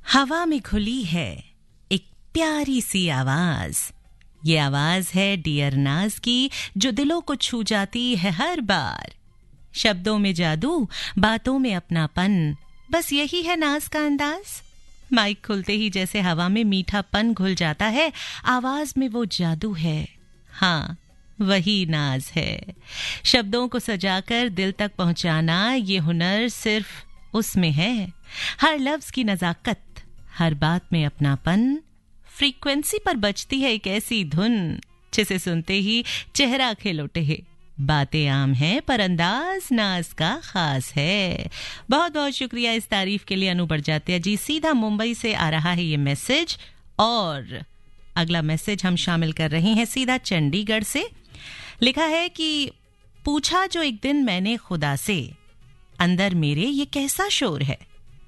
हवा में खुली है एक प्यारी सी आवाज। ये आवाज है डियर नाज की, जो दिलों को छू जाती है हर बार। शब्दों में जादू, बातों में अपनापन, बस यही है नाज का अंदाज। माइक खुलते ही जैसे हवा में मीठापन घुल जाता है, आवाज में वो जादू है। हाँ, वही नाज है। शब्दों को सजाकर दिल तक पहुंचाना, ये हुनर सिर्फ उसमें है। हर लफ्ज की नजाकत, हर बात में अपनापन, फ्रीक्वेंसी पर बजती है एक ऐसी धुन जिसे सुनते ही चेहरा खिल उठे है। बातें आम हैं पर अंदाज नाज का खास है। बहुत बहुत शुक्रिया इस तारीफ के लिए अनु बड़जात्या जी। सीधा मुंबई से आ रहा है ये मैसेज, और अगला मैसेज हम शामिल कर रहे हैं सीधा चंडीगढ़ से। लिखा है कि पूछा जो एक दिन मैंने खुदा से, अंदर मेरे ये कैसा शोर है।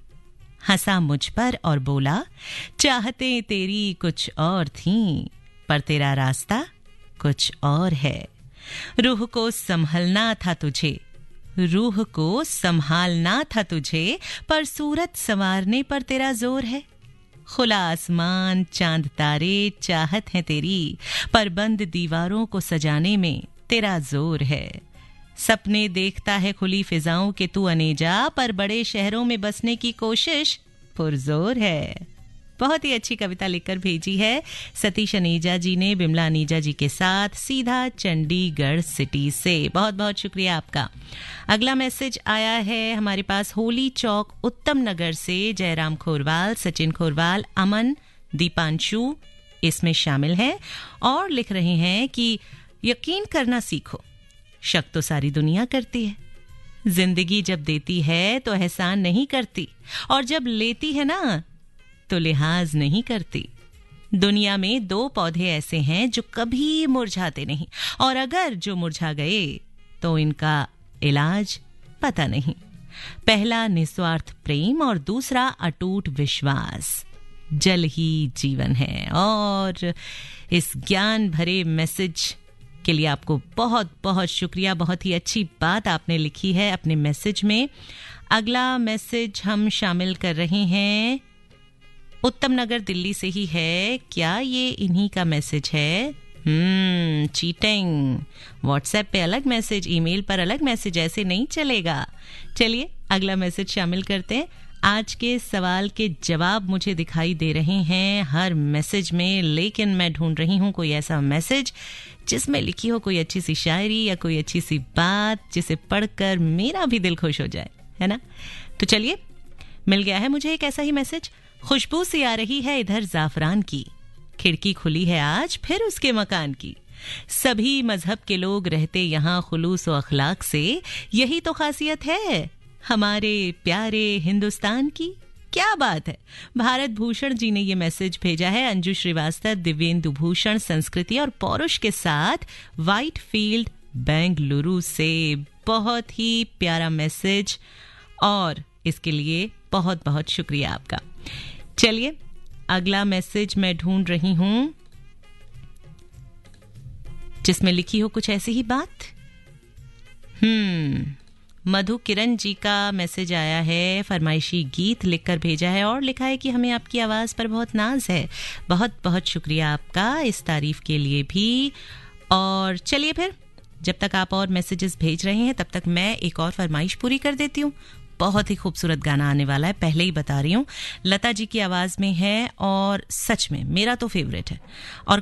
हंसा मुझ पर और बोला, चाहते तेरी कुछ और थीं, पर तेरा रास्ता कुछ और है। रूह को संभलना था तुझे, रूह को संभालना था तुझे, पर सूरत संवारने पर तेरा जोर है। खुला आसमान, चांद तारे चाहत है तेरी, पर बंद दीवारों को सजाने में तेरा जोर है। सपने देखता है खुली फिजाओं के तू अनेजा, पर बड़े शहरों में बसने की कोशिश पुरजोर है। बहुत ही अच्छी कविता लिखकर भेजी है सतीश अनेजा जी ने बिमला अनेजा जी के साथ, सीधा चंडीगढ़ सिटी से। बहुत बहुत शुक्रिया आपका। अगला मैसेज आया है हमारे पास होली चौक उत्तम नगर से। जयराम खोरवाल, सचिन खोरवाल, अमन, दीपांशु इसमें शामिल हैं और लिख रहे हैं कि यकीन करना सीखो, शक तो सारी दुनिया करती है। जिंदगी जब देती है तो एहसान नहीं करती, और जब लेती है ना तो लिहाज नहीं करती। दुनिया में दो पौधे ऐसे हैं जो कभी मुरझाते नहीं, और अगर जो मुरझा गए तो इनका इलाज पता नहीं। पहला निस्वार्थ प्रेम और दूसरा अटूट विश्वास। जल ही जीवन है। और इस ज्ञान भरे मैसेज के लिए आपको बहुत बहुत शुक्रिया। बहुत ही अच्छी बात आपने लिखी है अपने मैसेज में। अगला मैसेज हम शामिल कर रहे हैं, उत्तम नगर दिल्ली से ही है। क्या ये इन्हीं का मैसेज है? चीटिंग। व्हाट्सएप पे अलग मैसेज, ईमेल पर अलग मैसेज, ऐसे नहीं चलेगा। चलिए अगला मैसेज शामिल करते हैं। आज के सवाल के जवाब मुझे दिखाई दे रहे हैं हर मैसेज में, लेकिन मैं ढूंढ रही हूँ कोई ऐसा मैसेज जिसमें लिखी हो कोई अच्छी सी शायरी या कोई अच्छी सी बात जिसे पढ़कर मेरा भी दिल खुश हो जाए, है ना? तो चलिए, मिल गया है मुझे एक ऐसा ही मैसेज। खुशबू सी आ रही है इधर जाफरान की, खिड़की खुली है आज फिर उसके मकान की। सभी मजहब के लोग रहते यहाँ खुलूस व अखलाक से, यही तो खासियत है हमारे प्यारे हिंदुस्तान की। क्या बात है। भारत भूषण जी ने ये मैसेज भेजा है। अंजू श्रीवास्तव, दिव्येंदु भूषण, संस्कृति और पौरुष के साथ, व्हाइट फील्ड बेंगलुरु से। बहुत ही प्यारा मैसेज और इसके लिए बहुत बहुत शुक्रिया आपका। चलिए अगला मैसेज मैं ढूंढ रही हूं जिसमें लिखी हो कुछ ऐसी ही बात। मधु किरण जी का मैसेज आया है, फरमाइशी गीत लिखकर भेजा है और लिखा है कि हमें आपकी आवाज पर बहुत नाज है। बहुत बहुत शुक्रिया आपका इस तारीफ के लिए भी। और चलिए फिर, जब तक आप और मैसेजेस भेज रहे हैं तब तक मैं एक और फरमाइश पूरी कर देती हूँ। बहुत ही खूबसूरत गाना आने वाला है, पहले ही बता रही हूँ। लता जी की आवाज में है और सच में मेरा तो फेवरेट है। और